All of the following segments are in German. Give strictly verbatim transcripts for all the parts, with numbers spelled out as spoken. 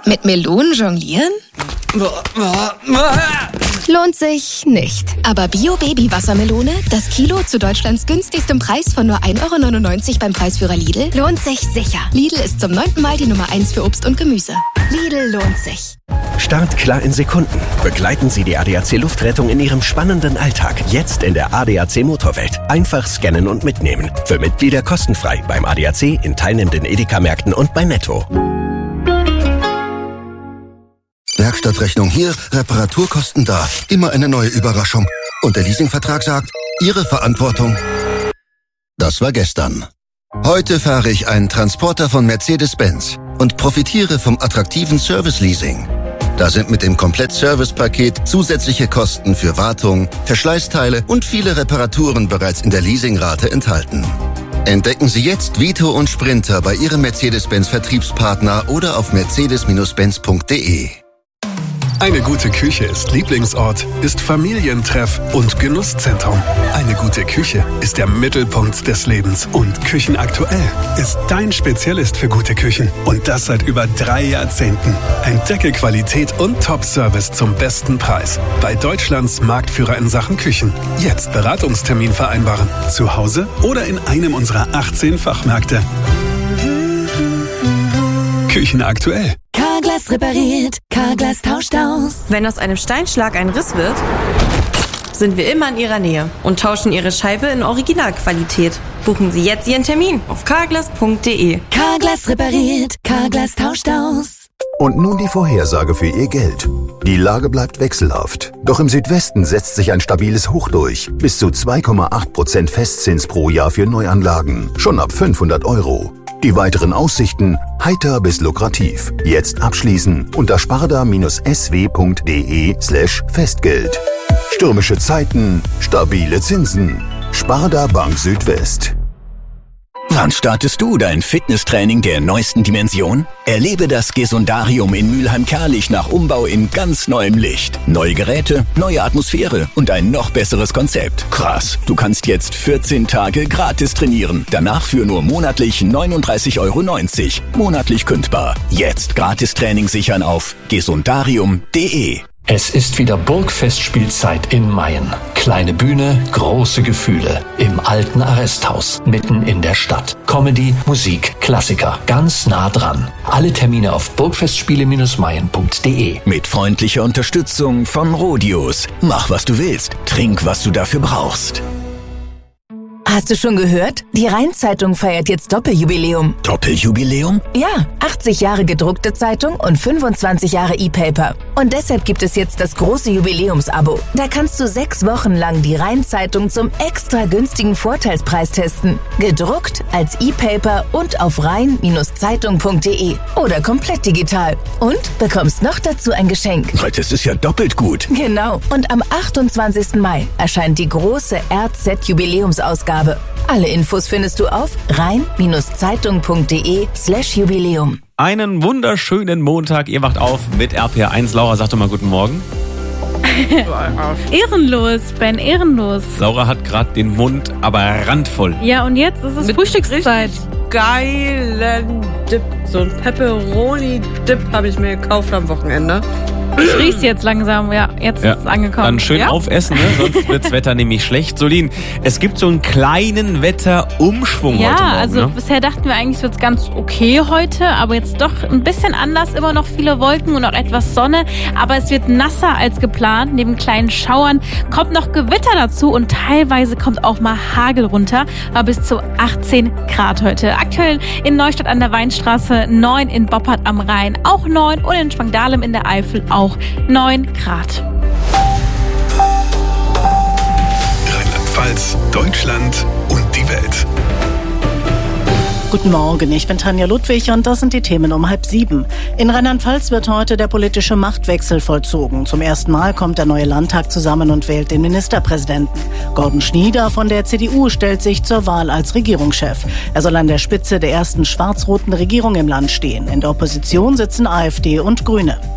Mit Melonen jonglieren? Lohnt sich nicht. Aber Bio-Baby-Wassermelone, das Kilo zu Deutschlands günstigstem Preis von nur ein Euro neunundneunzig beim Preisführer Lidl, lohnt sich sicher. Lidl ist zum neunten Mal die Nummer eins für Obst und Gemüse. Lidl lohnt sich. Start klar in Sekunden. Begleiten Sie die A D A C Luftrettung in Ihrem spannenden Alltag. Jetzt in der A D A C Motorwelt. Einfach scannen und mitnehmen. Für Mitglieder kostenfrei beim A D A C, in teilnehmenden Edeka-Märkten und bei Netto. Werkstattrechnung hier, Reparaturkosten da. Immer eine neue Überraschung. Und der Leasingvertrag sagt, Ihre Verantwortung. Das war gestern. Heute fahre ich einen Transporter von Mercedes-Benz und profitiere vom attraktiven Service-Leasing. Da sind mit dem Komplett-Service-Paket zusätzliche Kosten für Wartung, Verschleißteile und viele Reparaturen bereits in der Leasingrate enthalten. Entdecken Sie jetzt Vito und Sprinter bei Ihrem Mercedes-Benz-Vertriebspartner oder auf mercedes Benz punkt de. Eine gute Küche ist Lieblingsort, ist Familientreff und Genusszentrum. Eine gute Küche ist der Mittelpunkt des Lebens. Und Küchenaktuell ist dein Spezialist für gute Küchen. Und das seit über drei Jahrzehnten. Entdecke Qualität und Top-Service zum besten Preis. Bei Deutschlands Marktführer in Sachen Küchen. Jetzt Beratungstermin vereinbaren. Zu Hause oder in einem unserer achtzehn Fachmärkte. Küchenaktuell. Carglass repariert, Carglass tauscht aus. Wenn aus einem Steinschlag ein Riss wird, sind wir immer in Ihrer Nähe und tauschen Ihre Scheibe in Originalqualität. Buchen Sie jetzt Ihren Termin auf carglass punkt de. Carglass repariert, Carglass tauscht aus. Und nun die Vorhersage für Ihr Geld. Die Lage bleibt wechselhaft. Doch im Südwesten setzt sich ein stabiles Hoch durch. Bis zu zwei Komma acht Prozent Festzins pro Jahr für Neuanlagen. Schon ab fünfhundert Euro. Die weiteren Aussichten heiter bis lukrativ. Jetzt abschließen unter sparda-sw punkt de slash Festgeld. Stürmische Zeiten, stabile Zinsen. Sparda Bank Südwest. Wann startest du dein Fitnesstraining der neuesten Dimension? Erlebe das Gesundarium in Mülheim-Kärlich nach Umbau in ganz neuem Licht. Neue Geräte, neue Atmosphäre und ein noch besseres Konzept. Krass, du kannst jetzt vierzehn Tage gratis trainieren. Danach für nur monatlich neununddreißig Euro neunzig. Monatlich kündbar. Jetzt Gratis-Training sichern auf gesundarium punkt de. Es ist wieder Burgfestspielzeit in Mayen. Kleine Bühne, große Gefühle. Im alten Arresthaus, mitten in der Stadt. Comedy, Musik, Klassiker, ganz nah dran. Alle Termine auf burgfestspiele mayen punkt de. Mit freundlicher Unterstützung von Rodius. Mach, was du willst. Trink, was du dafür brauchst. Hast du schon gehört? Die Rhein-Zeitung feiert jetzt Doppeljubiläum. Doppeljubiläum? Ja, achtzig Jahre gedruckte Zeitung und fünfundzwanzig Jahre E-Paper. Und deshalb gibt es jetzt das große Jubiläumsabo. Da kannst du sechs Wochen lang die Rhein-Zeitung zum extra günstigen Vorteilspreis testen. Gedruckt, als E-Paper und auf rhein Zeitung punkt de oder komplett digital. Und bekommst noch dazu ein Geschenk. Das ist ja doppelt gut. Genau. Und am achtundzwanzigsten Mai erscheint die große R Z-Jubiläumsausgabe. Alle Infos findest du auf rhein Zeitung punkt de slash Jubiläum. Einen wunderschönen Montag. Ihr wacht auf mit R P R eins. Laura, sag doch mal guten Morgen. Ehrenlos, Ben, ehrenlos. Laura hat gerade den Mund aber randvoll. Ja, und jetzt ist es Mit Frühstückszeit. Geilen Dip. So ein Pepperoni-Dip habe ich mir gekauft am Wochenende. Ich riech's jetzt langsam, ja, jetzt ja. ist es angekommen. Dann schön ja? aufessen, ne? Sonst wird's Wetter nämlich schlecht. Solin, es gibt so einen kleinen Wetterumschwung ja, heute Morgen. Ja, also ne? bisher dachten wir eigentlich, es wird ganz okay heute, aber jetzt doch ein bisschen anders, immer noch viele Wolken und auch etwas Sonne, aber es wird nasser als geplant. Neben kleinen Schauern kommt noch Gewitter dazu und teilweise kommt auch mal Hagel runter, war bis zu achtzehn Grad heute. Aktuell in Neustadt an der Weinstraße neun, in Boppard am Rhein auch neun und in Spangdahlem in der Eifel auch neun Grad. Rheinland-Pfalz, Deutschland und die Welt. Guten Morgen, ich bin Tanja Ludwig und das sind die Themen um halb sieben. In Rheinland-Pfalz wird heute der politische Machtwechsel vollzogen. Zum ersten Mal kommt der neue Landtag zusammen und wählt den Ministerpräsidenten. Gordon Schnieder von der C D U stellt sich zur Wahl als Regierungschef. Er soll an der Spitze der ersten schwarz-roten Regierung im Land stehen. In der Opposition sitzen AfD und Grüne.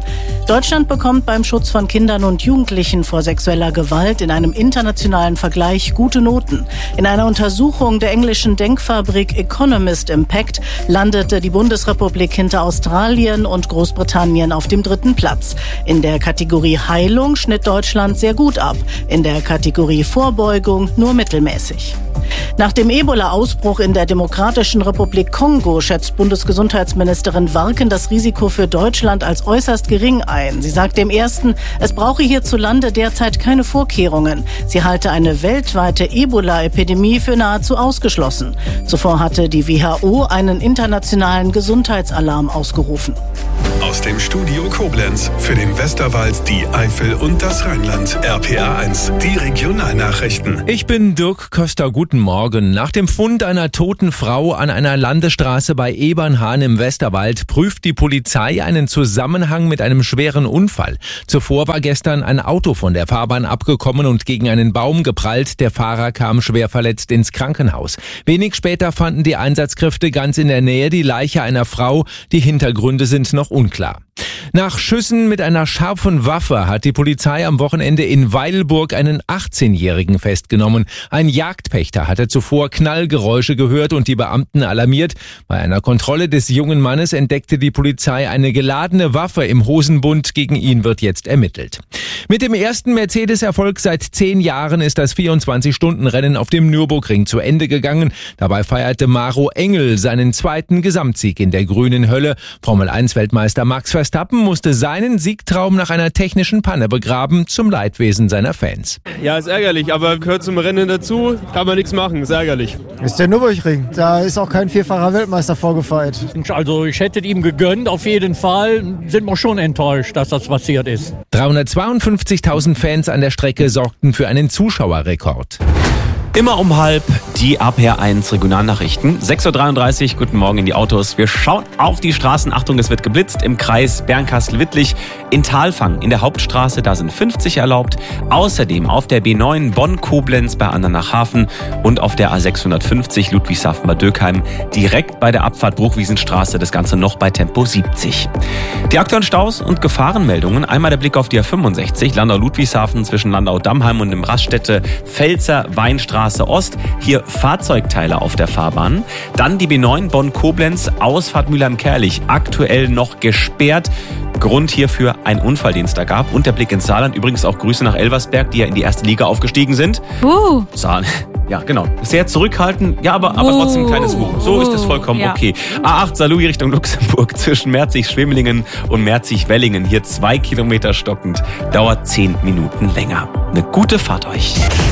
Deutschland bekommt beim Schutz von Kindern und Jugendlichen vor sexueller Gewalt in einem internationalen Vergleich gute Noten. In einer Untersuchung der englischen Denkfabrik Economist Impact landete die Bundesrepublik hinter Australien und Großbritannien auf dem dritten Platz. In der Kategorie Heilung schnitt Deutschland sehr gut ab, in der Kategorie Vorbeugung nur mittelmäßig. Nach dem Ebola-Ausbruch in der Demokratischen Republik Kongo schätzt Bundesgesundheitsministerin Warken das Risiko für Deutschland als äußerst gering ein. Sie sagt dem Ersten, es brauche hierzulande derzeit keine Vorkehrungen. Sie halte eine weltweite Ebola-Epidemie für nahezu ausgeschlossen. Zuvor hatte die W H O einen internationalen Gesundheitsalarm ausgerufen. Aus dem Studio Koblenz für den Westerwald, die Eifel und das Rheinland. R P R eins, die Regionalnachrichten. Ich bin Dirk Köster, guten Morgen. Nach dem Fund einer toten Frau an einer Landesstraße bei Ebernhahn im Westerwald prüft die Polizei einen Zusammenhang mit einem schweren Unfall. Zuvor war gestern ein Auto von der Fahrbahn abgekommen und gegen einen Baum geprallt. Der Fahrer kam schwer verletzt ins Krankenhaus. Wenig später fanden die Einsatzkräfte ganz in der Nähe die Leiche einer Frau. Die Hintergründe sind noch unklar. Nach Schüssen mit einer scharfen Waffe hat die Polizei am Wochenende in Weilburg einen achtzehnjährigen festgenommen. Ein Jagdpächter hatte zuvor Knallgeräusche gehört und die Beamten alarmiert. Bei einer Kontrolle des jungen Mannes entdeckte die Polizei eine geladene Waffe im Hosenbund. Gegen ihn wird jetzt ermittelt. Mit dem ersten Mercedes-Erfolg seit zehn Jahren ist das vierundzwanzig-Stunden-Rennen auf dem Nürburgring zu Ende gegangen. Dabei feierte Maro Engel seinen zweiten Gesamtsieg in der grünen Hölle. Formel eins Weltmeister Max Verstappen musste seinen Siegtraum nach einer technischen Panne begraben, zum Leidwesen seiner Fans. Ja, ist ärgerlich, aber gehört zum Rennen dazu, kann man nichts machen, ist ärgerlich. Ist der Nürburgring, da ist auch kein vierfacher Weltmeister vorgefeiert. Also ich hätte ihm gegönnt, auf jeden Fall, sind wir schon enttäuscht, dass das passiert ist. dreihundertzweiundfünfzigtausend Fans an der Strecke sorgten für einen Zuschauerrekord. Immer um halb die R P R eins Regionalnachrichten. sechs Uhr dreiunddreißig, guten Morgen in die Autos. Wir schauen auf die Straßen. Achtung, es wird geblitzt im Kreis Bernkastel-Wittlich. In Thalfang in der Hauptstraße, da sind fünfzig erlaubt. Außerdem auf der B neun Bonn-Koblenz bei Andernach-Hafen und auf der A sechshundertfünfzig Ludwigshafen-Bad Dürkheim direkt bei der Abfahrt Bruchwiesenstraße. Das Ganze noch bei Tempo siebzig. Die aktuellen Staus und Gefahrenmeldungen. Einmal der Blick auf die A fünfundsechzig Landau-Ludwigshafen zwischen Landau-Dammheim und dem Raststätte Pfälzer-Weinstraße Ost. Hier Fahrzeugteile auf der Fahrbahn. Dann die B neun Bonn-Koblenz, Ausfahrt Mülheim-Kerlich, aktuell noch gesperrt. Grund hierfür ein Unfall, den es da gab. Und der Blick ins Saarland. Übrigens auch Grüße nach Elversberg, die ja in die erste Liga aufgestiegen sind. Uh. Saarland. Ja, genau. Sehr zurückhaltend, ja, aber, aber trotzdem ein kleines Wuh. So ist es vollkommen ja. okay. A acht Saarlouis Richtung Luxemburg zwischen Merzig-Schwemelingen und Merzig-Wellingen. Hier zwei Kilometer stockend. Dauert zehn Minuten länger. Eine gute Fahrt euch.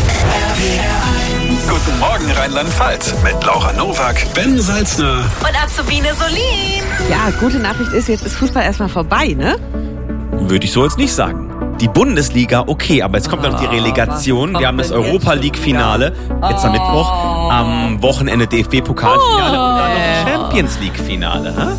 Guten Morgen Rheinland-Pfalz mit Laura Nowak, Ben Salzner und Azubine Solin. Ja, gute Nachricht ist, jetzt ist Fußball erstmal vorbei, ne? Würde ich so jetzt nicht sagen. Die Bundesliga, okay, aber jetzt kommt noch die Relegation. Wir haben das Europa-League-Finale, jetzt am Mittwoch, am Wochenende D F B-Pokalfinale und dann noch Champions-League-Finale.